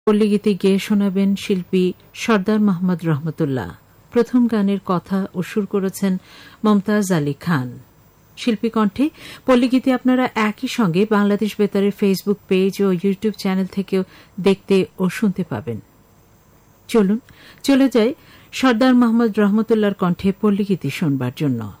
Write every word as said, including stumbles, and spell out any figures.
পল্লীগীতি গেয়ে শোনাবেন শিল্পী সর্দার মোহাম্মদ রহমতুল্লাহ। প্রথম গানের কথা ও সুর করেছেন মমতাজ আলী খান। শিল্পী কণ্ঠে পল্লীগীতি আপনারা একই সঙ্গে বাংলাদেশ বেতারের ফেসবুক পেজ ও ইউটিউব চ্যানেল থেকেও দেখতে ও শুনতে পাবেন। চলুন চলে যাই সর্দার মোহাম্মদ রহমতুল্লাহর কণ্ঠে পল্লীগীতি শোনবার জন্য।